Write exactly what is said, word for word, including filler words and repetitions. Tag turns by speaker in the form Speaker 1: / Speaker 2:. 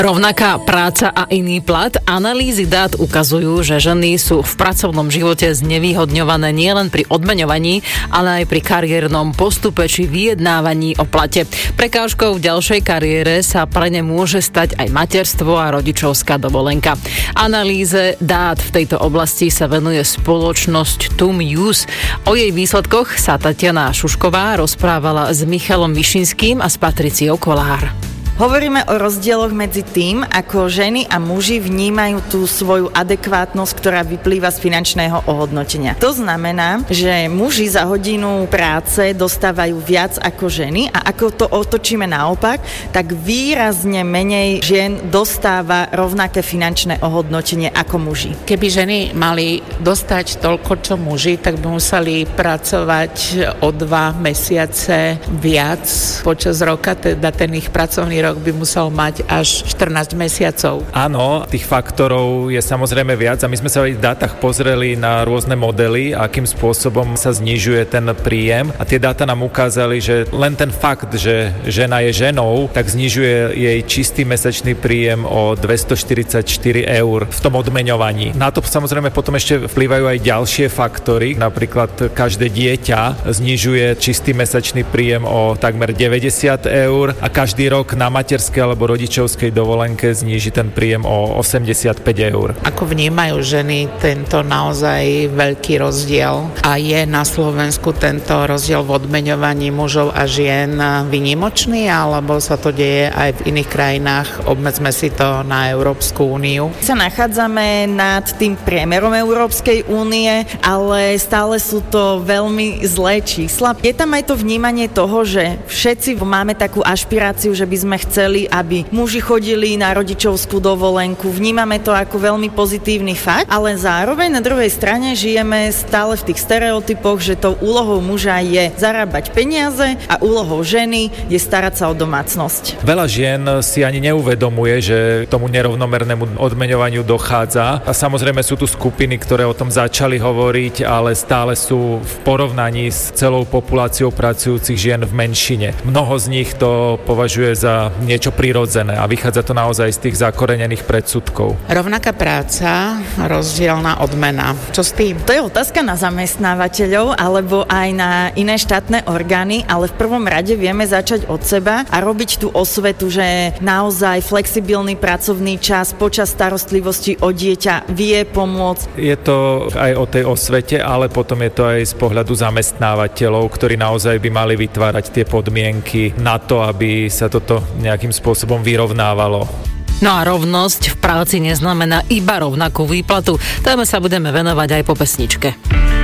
Speaker 1: Rovnaká práca a iný plat. Analýzy dát ukazujú, že ženy sú v pracovnom živote znevýhodňované nielen pri odmeňovaní, ale aj pri kariérnom postupe či vyjednávaní o plate. Prekážkou v ďalšej kariére sa pre ne môže stať aj materstvo a rodičovská dovolenka. Analýze dát v tejto oblasti sa venuje spoločnosť Tum News. O jej výsledkoch sa Tatiana Šušková rozprávala s Michalom Višinským a s Patriciou Kolár.
Speaker 2: Hovoríme o rozdieloch medzi tým, ako ženy a muži vnímajú tú svoju adekvátnosť, ktorá vyplýva z finančného ohodnotenia. To znamená, že muži za hodinu práce dostávajú viac ako ženy a ako to otočíme naopak, tak výrazne menej žien dostáva rovnaké finančné ohodnotenie ako muži.
Speaker 3: Keby ženy mali dostať toľko, čo muži, tak by museli pracovať o dva mesiace viac počas roka, teda ten ich pracovný rok by musel mať až štrnásť mesiacov.
Speaker 4: Áno, tých faktorov je samozrejme viac a my sme sa v dátach pozreli na rôzne modely, akým spôsobom sa znižuje ten príjem a tie dáta nám ukázali, že len ten fakt, že žena je ženou, tak znižuje jej čistý mesačný príjem o dvestoštyridsaťštyri eur v tom odmeňovaní. Na to samozrejme potom ešte vplyvajú aj ďalšie faktory, napríklad každé dieťa znižuje čistý mesačný príjem o takmer deväťdesiat eur a každý rok na materskej alebo rodičovskej dovolenke zníži ten príjem o osemdesiatpäť eur.
Speaker 3: Ako vnímajú ženy tento naozaj veľký rozdiel a je na Slovensku tento rozdiel v odmeňovaní mužov a žien výnimočný, alebo sa to deje aj v iných krajinách? Obmedzme si to na Európsku úniu.
Speaker 2: Sa nachádzame nad tým priemerom Európskej únie, ale stále sú to veľmi zlé čísla. Je tam aj to vnímanie toho, že všetci máme takú ašpiráciu, že by sme chceli, aby muži chodili na rodičovskú dovolenku. Vnímame to ako veľmi pozitívny fakt, ale zároveň na druhej strane žijeme stále v tých stereotypoch, že tou úlohou muža je zarábať peniaze a úlohou ženy je starať sa o domácnosť.
Speaker 4: Veľa žien si ani neuvedomuje, že tomu nerovnomernému odmeňovaniu dochádza a samozrejme sú tu skupiny, ktoré o tom začali hovoriť, ale stále sú v porovnaní s celou populáciou pracujúcich žien v menšine. Mnoho z nich to považuje za niečo prirodzené a vychádza to naozaj z tých zakorenených predsudkov.
Speaker 3: Rovnaká práca, rozdielna odmena. Čo s tým?
Speaker 2: To je otázka na zamestnávateľov alebo aj na iné štátne orgány, ale v prvom rade vieme začať od seba a robiť tú osvetu, že naozaj flexibilný pracovný čas počas starostlivosti o dieťa vie pomôcť.
Speaker 4: Je to aj o tej osvete, ale potom je to aj z pohľadu zamestnávateľov, ktorí naozaj by mali vytvárať tie podmienky na to, aby sa toto nejakým spôsobom vyrovnávalo.
Speaker 1: No a rovnosť v práci neznamená iba rovnakú výplatu. Téme sa budeme venovať aj po pesničke.